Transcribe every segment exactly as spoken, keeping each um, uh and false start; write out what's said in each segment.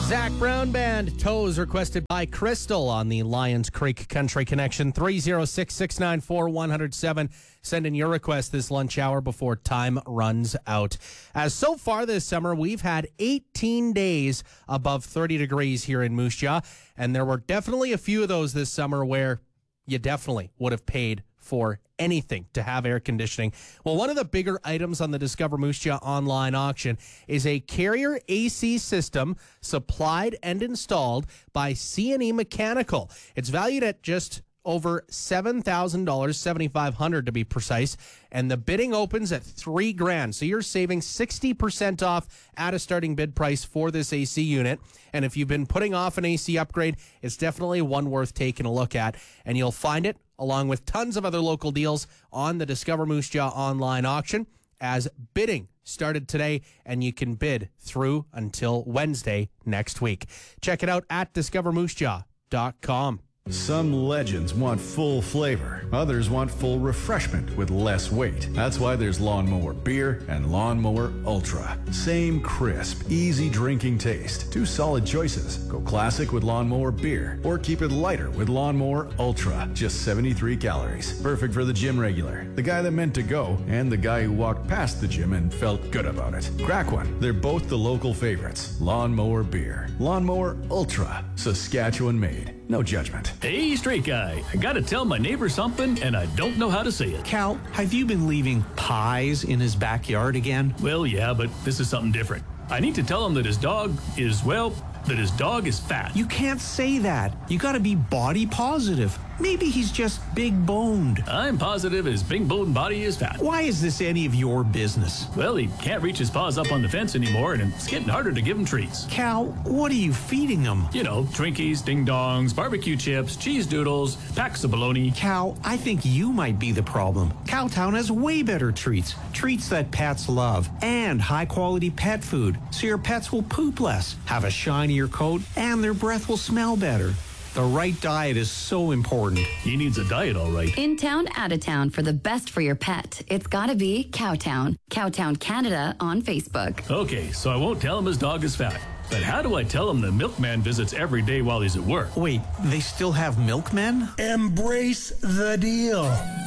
Zach Brown Band, Toes, requested by Crystal on the Lions Creek Country Connection. three oh six, six nine four, one oh seven. Send in your request this lunch hour before time runs out. As so far this summer, we've had eighteen days above thirty degrees here in Moose Jaw, and there were definitely a few of those this summer where you definitely would have paid for anything to have air conditioning. Well, one of the bigger items on the Discover Moose Jaw online auction is a Carrier A C system supplied and installed by C and E Mechanical. It's valued at just over seven thousand dollars, seven thousand five hundred dollars to be precise, and the bidding opens at three grand. So you're saving sixty percent off at a starting bid price for this A C unit. And if you've been putting off an A C upgrade, it's definitely one worth taking a look at. And you'll find it along with tons of other local deals on the Discover Moose Jaw online auction, as bidding started today, and you can bid through until Wednesday next week. Check it out at discover moose jaw dot com. Some legends want full flavor. Others want full refreshment with less weight. That's why there's Lawnmower Beer and Lawnmower Ultra. Same crisp, easy drinking taste. Two solid choices. Go classic with Lawnmower Beer, or keep it lighter with Lawnmower Ultra. Just seventy-three calories. Perfect for the gym regular, the guy that meant to go, and the guy who walked past the gym and felt good about it. Crack one. They're both the local favorites. Lawnmower Beer. Lawnmower Ultra. Saskatchewan made. No judgment. Hey, straight guy, I gotta tell my neighbor something, and I don't know how to say it. Cal, have you been leaving pies in his backyard again? Well, yeah, but this is something different. I need to tell him that his dog is, well, that his dog is fat. You can't say that. You gotta be body positive. Maybe he's just big boned. I'm positive his big boned body is fat. Why is this any of your business? Well, he can't reach his paws up on the fence anymore, and it's getting harder to give him treats. Cal, what are you feeding him? You know, Twinkies, ding-dongs, barbecue chips, cheese doodles, packs of bologna. Cal, I think you might be the problem. Cowtown has way better treats. Treats that pets love. And high-quality pet food, so your pets will poop less, have a shinier coat, and their breath will smell better. The right diet is so important. He needs a diet, all right. In town, out of town, for the best for your pet, it's gotta be Cowtown. Cowtown Canada on Facebook. Okay, so I won't tell him his dog is fat. But how do I tell him the milkman visits every day while he's at work? Wait, they still have milkmen? Embrace the deal.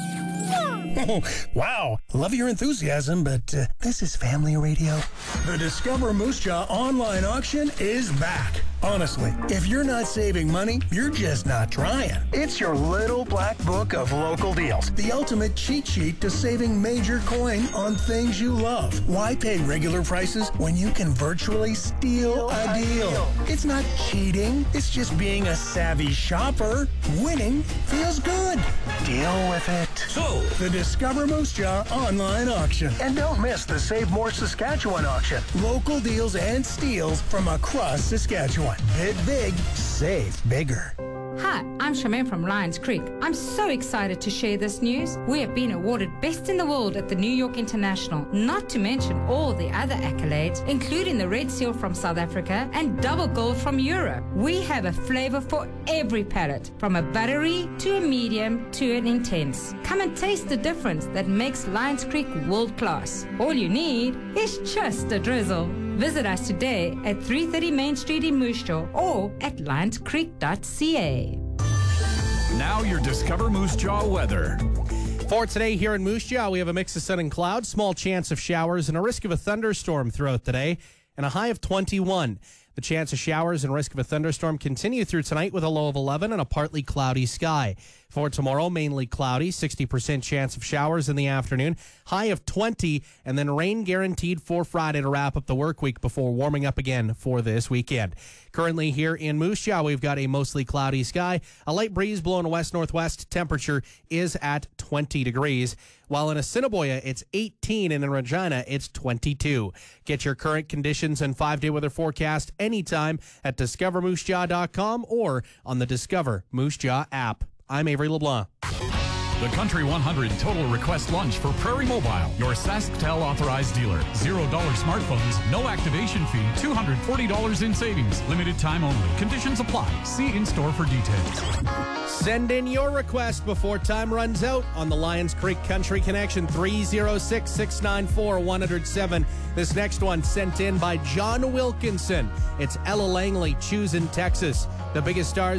Oh, wow. Love your enthusiasm, but uh, this is family radio. The Discover Moose Jaw online auction is back. Honestly, if you're not saving money, you're just not trying. It's your little black book of local deals. The ultimate cheat sheet to saving major coin on things you love. Why pay regular prices when you can virtually steal a deal? It's not cheating. It's just being a savvy shopper. Winning feels good. Deal with it. So, The Discover Moose Jaw online auction. And don't miss the Save More Saskatchewan auction. Local deals and steals from across Saskatchewan. Bid big, save bigger. Hi, I'm Charmaine from Lions Creek. I'm so excited to share this news. We have been awarded Best in the World at the New York International, not to mention all the other accolades, including the Red Seal from South Africa and Double Gold from Europe. We have a flavor for every palate, from a buttery to a medium to an intense. Come and taste the difference that makes Lions Creek world class. All you need is just a drizzle. Visit us today at three thirty Main Street in Moose Jaw or at lions creek dot c a. Now your Discover Moose Jaw weather. For today here in Moose Jaw, we have a mix of sun and clouds, small chance of showers, and a risk of a thunderstorm throughout the day, and a high of twenty-one. The chance of showers and risk of a thunderstorm continue through tonight with a low of eleven and a partly cloudy sky. For tomorrow, mainly cloudy, sixty percent chance of showers in the afternoon, high of twenty, and then rain guaranteed for Friday to wrap up the work week before warming up again for this weekend. Currently here in Moose Jaw, we've got a mostly cloudy sky, a light breeze blowing west-northwest. Temperature is at twenty degrees, while in Assiniboia, it's eighteen, and in Regina, it's twenty-two. Get your current conditions and five-day weather forecast anytime at discover moose jaw dot com or on the Discover Moose Jaw app. I'm Avery LeBlanc. The Country one hundred Total Request Lunch for Prairie Mobile, your SaskTel authorized dealer. Zero dollar smartphones, no activation fee, two hundred forty dollars in savings. Limited time only. Conditions apply. See in-store for details. Send in your request before time runs out on the Lions Creek Country Connection, three oh six, six nine four, one oh seven. This next one sent in by John Wilkinson. It's Ella Langley, Choosing Texas. The biggest stars